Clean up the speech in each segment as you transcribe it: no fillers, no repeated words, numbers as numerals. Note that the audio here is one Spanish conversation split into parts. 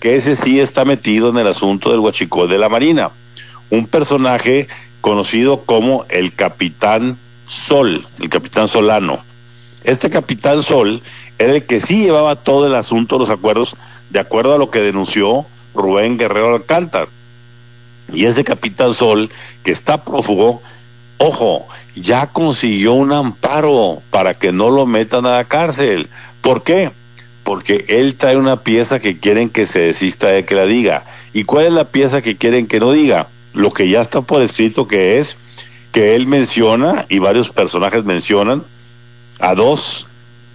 que ese sí está metido en el asunto del huachicol de la Marina. Un personaje conocido como el Capitán Sol, el Capitán Solano. Este Capitán Sol era el que sí llevaba todo el asunto de los acuerdos, de acuerdo a lo que denunció Rubén Guerrero Alcántara. Y ese Capitán Sol, que está prófugo, ojo, ya consiguió un amparo para que no lo metan a la cárcel. ¿Por qué? Porque él trae una pieza que quieren que se desista de que la diga. ¿Y cuál es la pieza que quieren que no diga? Lo que ya está por escrito, que es que él menciona, y varios personajes mencionan, a dos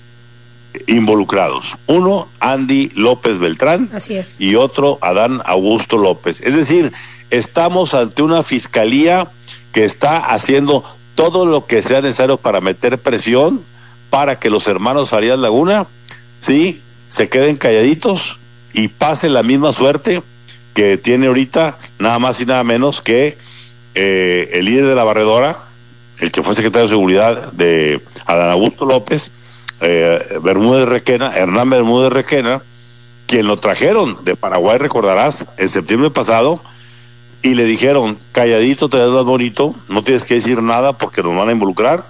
involucrados. Uno, Andy López Beltrán. Así es. Y otro, Adán Augusto López. Es decir, estamos ante una fiscalía que está haciendo todo lo que sea necesario para meter presión para que los hermanos Farías Laguna, sí, se queden calladitos y pase la misma suerte que tiene ahorita nada más y nada menos que el líder de la barredora, el que fue secretario de Seguridad de Adán Augusto López, Bermúdez Requena, Hernán Bermúdez Requena, quien lo trajeron de Paraguay, recordarás, en septiembre pasado, y le dijeron, calladito te ves más bonito, no tienes que decir nada porque nos van a involucrar.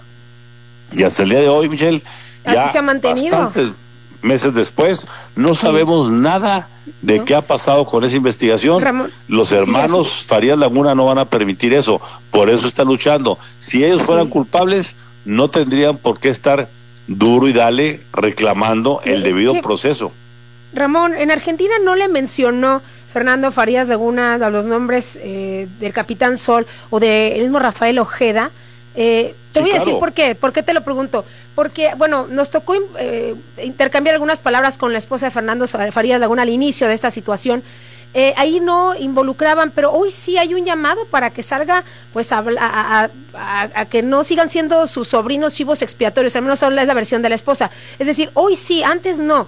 Y hasta el día de hoy, Michelle, así ya se ha mantenido. Bastantes meses después, no sabemos nada de qué ha pasado con esa investigación. Ramón, los hermanos Farías Laguna no van a permitir eso, por eso están luchando. Si ellos fueran culpables, no tendrían por qué estar duro y dale reclamando el debido proceso. Ramón, en Argentina no le mencionó Fernando Farías Laguna a los nombres del Capitán Sol o del mismo Rafael Ojeda. Te voy a decir por qué te lo pregunto. Porque, bueno, nos tocó intercambiar algunas palabras con la esposa de Fernando Farías Laguna al inicio de esta situación. Ahí no involucraban, pero hoy sí hay un llamado para que salga, pues, a que no sigan siendo sus sobrinos chivos expiatorios, al menos ahora es la versión de la esposa. Es decir, hoy sí, antes no.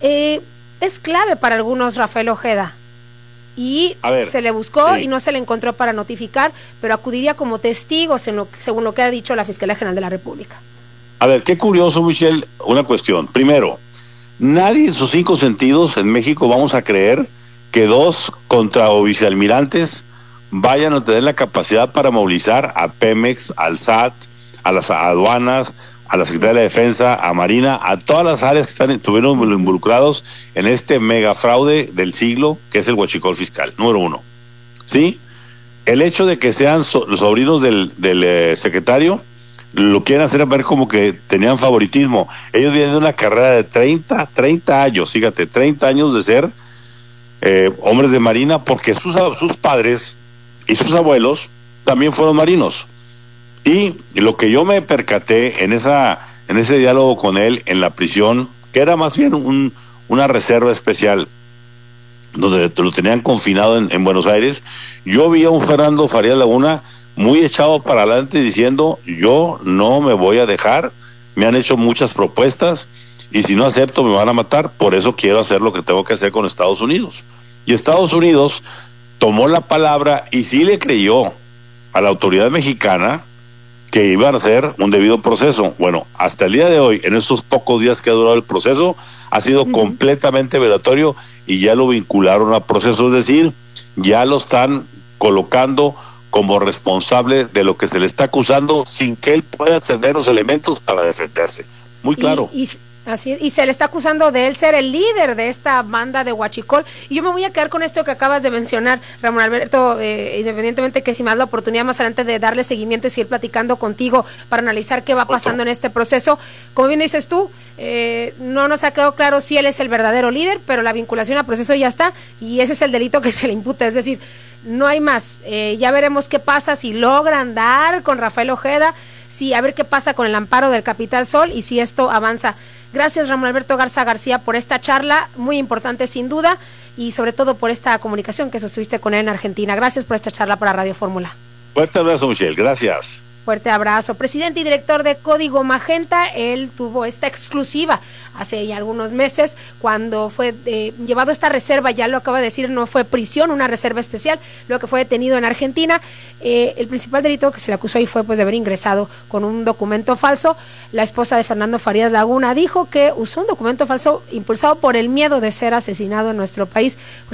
Es clave para algunos Rafael Ojeda. Y se le buscó y no se le encontró para notificar, pero acudiría como testigo según lo que ha dicho la Fiscalía General de la República. A ver, qué curioso, Michelle, una cuestión. Primero, nadie en sus 5 sentidos en México vamos a creer que 2 contraoficialmirantes vayan a tener la capacidad para movilizar a Pemex, al SAT, a las aduanas, a la Secretaría de la Defensa, a Marina, a todas las áreas que estuvieron involucrados en este mega fraude del siglo, que es el huachicol fiscal, número 1. ¿Sí? El hecho de que sean los sobrinos del secretario, lo quieren hacer ver como que tenían favoritismo. Ellos vienen de una carrera de 30 años, fíjate, 30 años de ser hombres de Marina, porque sus padres y sus abuelos también fueron marinos. Y lo que yo me percaté en ese diálogo con él en la prisión, que era más bien una reserva especial, donde lo tenían confinado en Buenos Aires, yo vi a un Fernando Farías Laguna muy echado para adelante diciendo, yo no me voy a dejar, me han hecho muchas propuestas y si no acepto me van a matar, por eso quiero hacer lo que tengo que hacer con Estados Unidos. Y Estados Unidos tomó la palabra y sí le creyó a la autoridad mexicana que iban a hacer un debido proceso. Bueno, hasta el día de hoy, en estos pocos días que ha durado el proceso, ha sido completamente velatorio y ya lo vincularon al proceso, es decir, ya lo están colocando como responsable de lo que se le está acusando sin que él pueda tener los elementos para defenderse. Muy claro. Así es, y se le está acusando de él ser el líder de esta banda de huachicol. Y yo me voy a quedar con esto que acabas de mencionar, Ramón Alberto, independientemente que si me das la oportunidad más adelante de darle seguimiento y seguir platicando contigo para analizar qué va pasando en este proceso. Como bien dices tú, no nos ha quedado claro si él es el verdadero líder, pero la vinculación al proceso ya está y ese es el delito que se le imputa, es decir, no hay más. Ya veremos qué pasa si logran dar con Rafael Ojeda, a ver qué pasa con el amparo del Capitán Sol y si esto avanza. Gracias, Ramón Alberto Garza García, por esta charla, muy importante sin duda, y sobre todo por esta comunicación que sostuviste con él en Argentina. Gracias por esta charla para Radio Fórmula. Fuerte abrazo, Michelle, gracias. Fuerte abrazo. Presidente y director de Código Magenta, él tuvo esta exclusiva hace ya algunos meses cuando fue llevado a esta reserva, ya lo acaba de decir, no fue prisión, una reserva especial, lo que fue detenido en Argentina. El principal delito que se le acusó ahí fue pues de haber ingresado con un documento falso. La esposa de Fernando Farías Laguna dijo que usó un documento falso impulsado por el miedo de ser asesinado en nuestro país.